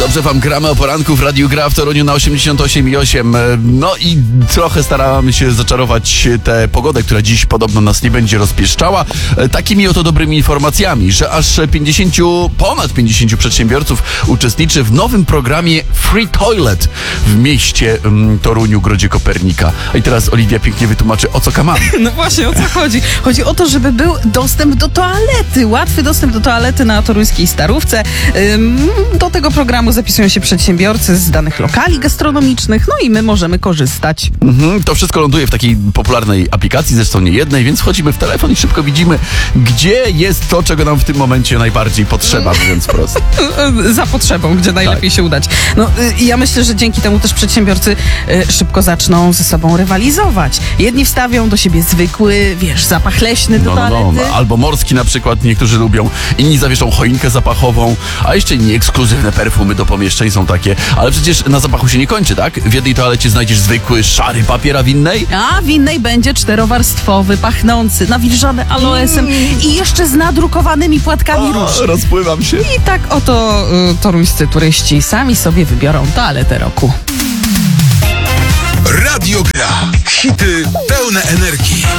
Dobrze wam gramy o poranku w Radiu Gra w Toruniu na 88,8. No i trochę staramy się zaczarować tę pogodę, która dziś podobno nas nie będzie rozpieszczała. Takimi oto dobrymi informacjami, że aż ponad 50 przedsiębiorców uczestniczy w nowym programie Free Toilet w mieście Toruniu, Grodzie Kopernika. I teraz Oliwia pięknie wytłumaczy, o co kamamy. No właśnie, o co chodzi? Chodzi o to, żeby był dostęp do toalety, łatwy dostęp do toalety na toruńskiej Starówce. Do tego programu zapisują się przedsiębiorcy z danych lokali gastronomicznych, no i my możemy korzystać. To wszystko ląduje w takiej popularnej aplikacji, zresztą nie jednej, więc wchodzimy w telefon i szybko widzimy, gdzie jest to, czego nam w tym momencie najbardziej potrzeba, mówiąc prosto. Za potrzebą, gdzie najlepiej się udać. No, ja myślę, że dzięki temu też przedsiębiorcy szybko zaczną ze sobą rywalizować. Jedni wstawią do siebie zwykły, zapach leśny do toalety. Albo morski na przykład, niektórzy lubią. Inni zawieszą choinkę zapachową, a jeszcze inni ekskluzywne perfumy do pomieszczeń są takie. Ale przecież na zapachu się nie kończy, tak? W jednej toalecie znajdziesz zwykły, szary papier, a w innej? A w innej będzie 4-warstwowy, pachnący, nawilżany aloesem i jeszcze z nadrukowanymi płatkami róż. Rozpływam się. I tak oto toruńscy turyści sami sobie wybiorą toaletę roku. Radio Gra. Hity pełne energii.